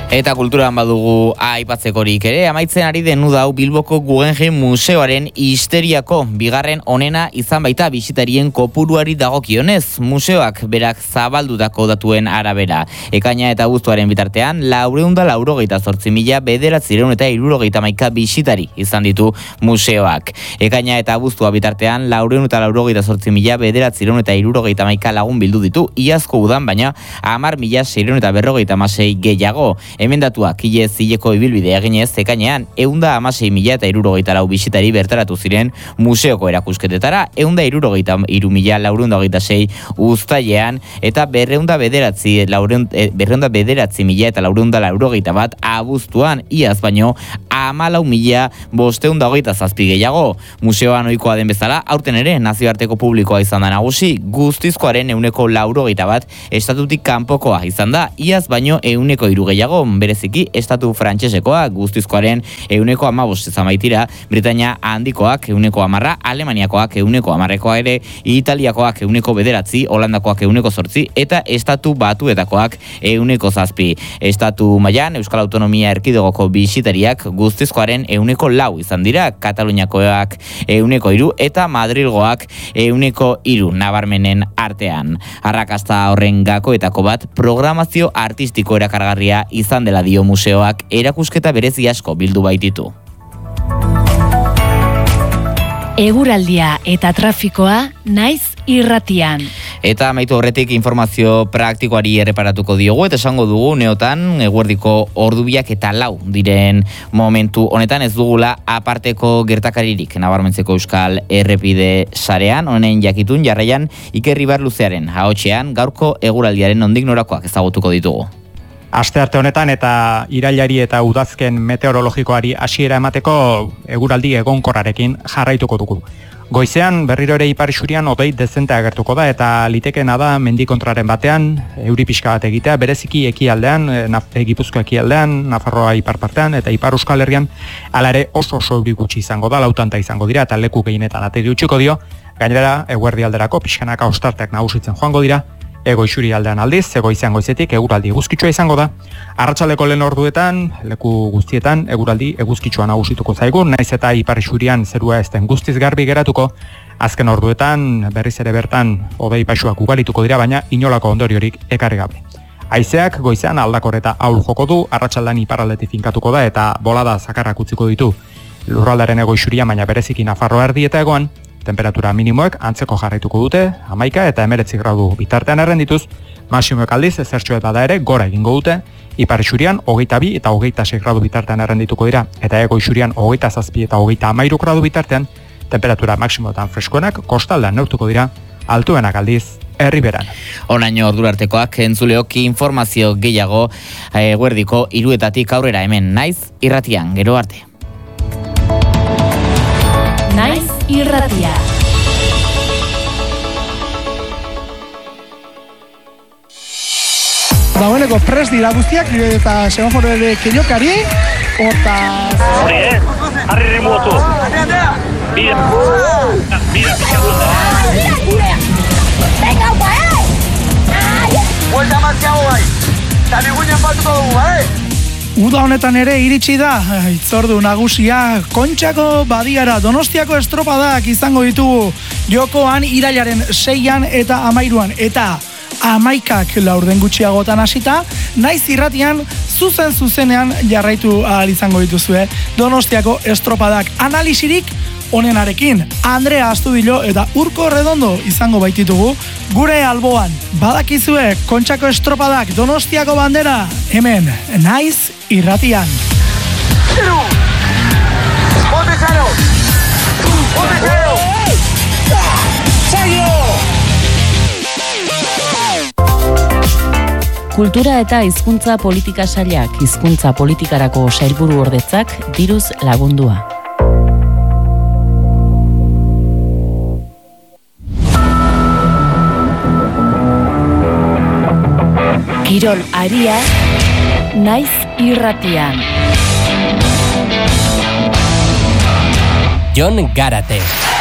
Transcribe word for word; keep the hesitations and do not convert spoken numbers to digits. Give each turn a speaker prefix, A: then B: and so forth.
A: Eta kulturan badugu aipatzekorik ere, amaitzen ari den udau Bilboko Guggenheim Museoaren histeriako bigarren onena izan baita bisitarien kopuruari dagokionez. Museoak berak zabaldutako datuen arabera. Ekaina eta abuztuaren bitartean, laurehun eta laurogeita zortzi mila bederatziehun eta hirurogeita hamaika bisitari izan ditu museoak. Ekaina eta abuztua bitartean, laurehun eta laurogeita zortzi mila bederatziehun eta hirurogeita hamaika lagun bildu ditu, iazko udan baina hamar mila seiehun eta berrogeita hamasei gehiago. Hemen datuak ilez zileko ibilbidea eginez, ekainean ehunda hamasei mila eta hirurogeita lau bisitari bertaratu ziren museoko erakusketetara, ehunda hirurogeita hiru mila laurehun eta hogeita sei uztailean, eta berrehunda bederatzi berrehunda bederatzi mila eta laurehun eta laurogeita bat abuztuan, iaz baino hamalau mila bostehun eta hogeita zazpi gehiago. Museoan ohikoa den bezala, aurten ere nazioarteko publikoa izan da nagusi, guztizkoaren ehuneko laurogeita bat estatutik kanpokoa izan da, iaz baino ehuneko hiru gehiago, bereziki estatu frantsesekoa guztizkoaren ehuneko hamabost zamaitira, Britainia handikoak ehuneko hamarra, Alemaniakoak ehuneko hamarrekoa ere, Italiakoak ehuneko bederatzi, Holandakoak ehuneko zortzi, eta estatu batuetakoak ehuneko zazpi. Estatu mailan Euskal Autonomia Erkidegoko bisitariak guztizkoaren ehuneko lau izan dira, Kataluniakoak ehuneko hiru eta Madrilgoak ehuneko hiru nabarmenen artean. Arrakasta horren gakoetako bat programazio artistiko erakargarria izan dela dio museoak, erakusketa berezi asko bildu baititu.
B: Eguraldia eta trafikoa naiz irratian.
A: Eta amaitu horretik informazio praktikoari erreparatuko diogu, eta esango dugu neotan eguerdiko ordubiak eta lau diren momentu honetan ez dugula aparteko gertakaririk nabarmentzeko Euskal Errepide sarean, honen jakitun jarraian Iker Ibar Luzearen ahotsean gaurko eguraldiaren nondik norakoak ezagutuko ditugu.
C: Astearte honetan eta irailari eta udazken meteorologikoari hasiera emateko eguraldi egonkorrarekin jarraituko dugu. Goizean berriro ere ipar isurian hodei dezente agertuko da eta litekeena da mendikontraren batean euri pixka bat egitea, bereziki ekialdean, Gipuzkoa ekialdean, Nafarroa ipar partean eta ipar Euskal Herrian hala ere oso oso euri gutxi izango da, lautanta izango dira eta leku gehienetan ateri utziko dio. Gainera eguerdi alderako pixkanaka ostarteak nagusitzen joango dira. Ego isuri aldean aldiz, egoizean goizetik eguraldi eguzkitsua izango da. Arratsaldeko lehen orduetan, leku guztietan eguraldi eguzkitsua nagusituko zaigu, naiz eta ipar isurian zerua ez den guztiz garbi geratuko. Azken orduetan berriz ere bertan hodei paisuak ugarituko dira, baina inolako ondoriorik ekarri gabe. Haizeak goizean aldakor eta ahul joko du, arratsaldean iparraldetik finkatuko da eta bolada zakarrak utziko ditu lurraldaren ego isurian, baina bereziki Nafarroa erdi eta egoan. Temperatura minimoek antzeko jarraituko dute, hamaika eta hemeretzi gradu bitartean errendituz, maximoek aldiz ezertxoet bada ere gora egingo dute, ipar isurian hogeita bi eta hogeita sei gradu bitartean errendituko dira, eta ego isurian hogeita zazpi eta hogeita hamairu gradu bitartean, temperatura maximoetan freskoenak kostaldean neurtuko dira, altuenak aldiz herriberan.
A: Honaino ordurartekoak entzuleok informazio gehiago eguerdiko hiruetatik aurrera hemen naiz irratian, gero arte.
B: Naiz irratia.
D: Dagoeneko prest dira guztiak eta semaforo ere keiokari, hortaz...
E: Hori, eh? Harri rimuotu. Bira, bira, pixatuta.
F: Venga, guai! Buelta martxago bai. Eta biguinen batuko dugu, bai?
D: Uda honetan ere iritsi da, itzordu nagusia, Kontxako Badiara Donostiako estropadak izango ditugu jokoan irailaren seian eta amairuan, eta amaikak laurden gutxiagotan hasita, naiz irratian zuzen zuzenean jarraitu ahal izango dituzue Donostiako estropadak analisirik onenarekin. Andrea Astudillo eta Urko Redondo izango baititugu gure alboan. Badakizue Kontxako estropadak Donostiako bandera hemen naiz irratian.
B: Kultura eta hizkuntza politika sailak hizkuntza politikarako sailburu ordetzak diruz lagundua. Kirol aria naiz irratian.
G: Jon Garate.